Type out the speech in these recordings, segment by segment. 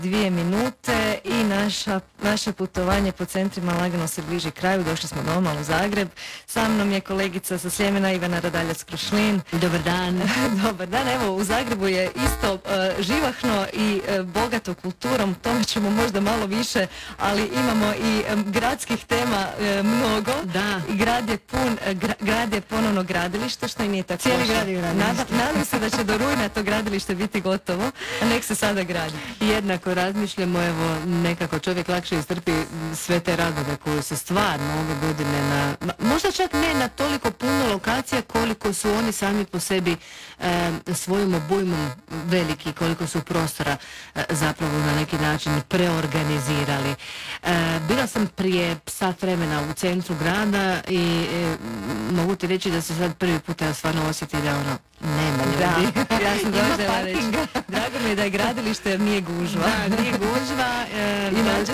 2 minute i naše putovanje po centrima lagano se bliži kraju. Došli smo doma u Zagreb. Sa mnom je kolegica sa Sljemena Ivana Radaljac-Krušlin. Dobar dan. Dobar dan. Evo, u Zagrebu je isto živahno i bogato kulturom. Tome ćemo možda malo više, ali imamo i gradskih tema mnogo. Da. I grad je ponovno gradilište, što i nije tako Cijeli loše. grad je gradilište. Nadam se da će do rujna to gradilište biti gotovo, a nek se sada gradi. Jednako razmišljamo, evo, nekako čovjek lakše istrpi sve te radove koje su stvarno ove godine možda čak ne na toliko puno lokacija koliko su oni sami po sebi svojim obujmom veliki, koliko su prostora zapravo na neki način preorganizirali. Bila sam prije sat vremena u centru grada i mogu ti reći da se sad prvi puta ja stvarno osjeti da nema ljudi. Ja sam došla reći. Drago mi je da je gradilište jer nije gužva. Da, nije gužva. I nađe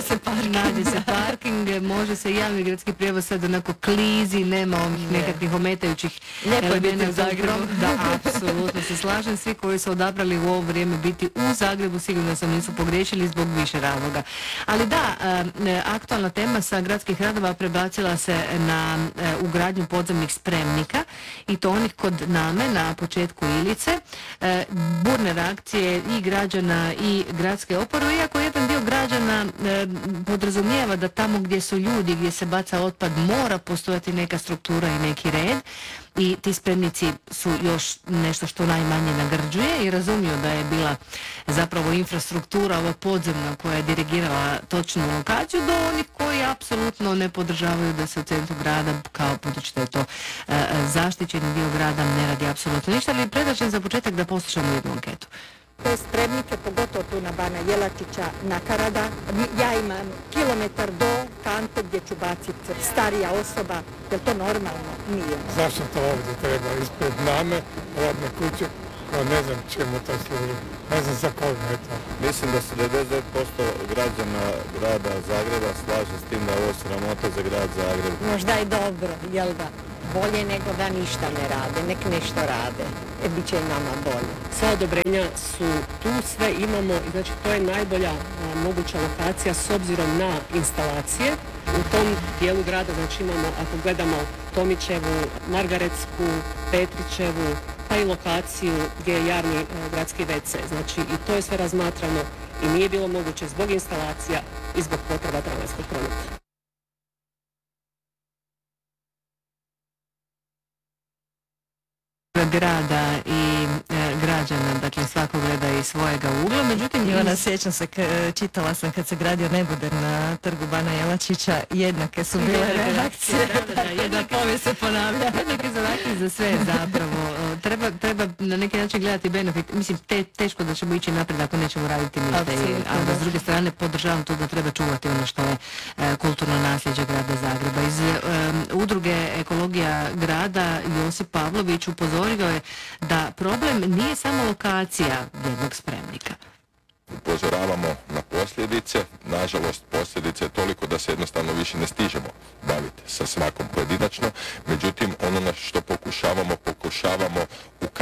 se parking. Može se javni gradski prijevoz sad onako klizi, nema ovih nekakvih ometajućih. Lijepo je biti u Zagrebu. Da, apsolutno se slažem. Svi koji su odabrali u ovo vrijeme biti u Zagrebu, sigurno sam nisu pogriješili zbog više razloga. Ali da, aktualna tema sa gradskih radova prebacila se na ugradnju podzemnih spremnika i to onih kod Name na početku Ilice. Burne reakcije i građana i gradske oporbe, iako jedan dio građana podrazumijeva da tamo gdje su ljudi, gdje se baca otpad, mora postojati neka struktura i neki red. I ti spremnici su još nešto što najmanje nagrđuje i razumiju da je bila zapravo infrastruktura ova podzemna koja je dirigirala točnu lokaciju do onih koji apsolutno ne podržavaju da se u centru grada, kao budući da je to zaštićeni dio grada, ne radi apsolutno ništa, ali predlažem za početak da poslušamo jednu anketu. Te spremnike, pogotovo tu na Bana Jelačića, Nakarada. Ja imam kilometar do kante gdje ću baciti starija osoba. Je li to normalno? Nije. Zašto to ovdje treba? Ispred Name, rodne kuće, pa ne znam čemu to služi. Ne znam za koga je to. Mislim da se 99% građana grada Zagreba slaže s tim da je ovo sramota za grad Zagreb. Možda je dobro, jel da? Bolje nego da ništa ne rade, nek nešto rade. Bit će nama bolje. Sva odobrenja su tu, sve imamo i znači to je najbolja moguća lokacija s obzirom na instalacije. U tom dijelu grada znači imamo, ako gledamo Tomićevu, Margaretsku, Petrićevu, pa i lokaciju gdje je javni gradski WC. Znači i to je sve razmatrano i nije bilo moguće zbog instalacija i zbog potreba tramvajskog prometa. Grada i građana, dakle svako gleda iz svojega ugla, međutim Ivana, sjećam se, čitala sam kad se gradio Neboder na trgu Bana Jelačića, jednake su bile reakcije. Da, povijest se ponavlja. Jednake reakcije za sve zapravo. Treba na neki način gledati benefit. Mislim, teško da ćemo ići naprijed ako nećemo raditi ništa. A s druge strane podržavam to da treba čuvati ono što je kulturno nasljeđe grada Zagreba. Iz udruge Ekologija grada Josip Pavlović upozorio je da problem nije samo lokacija jednog spremnika. Upozoravamo na posljedice, nažalost posljedice je toliko da se jednostavno više ne stižemo baviti sa svakom pojedinačno, međutim ono na što pokušavamo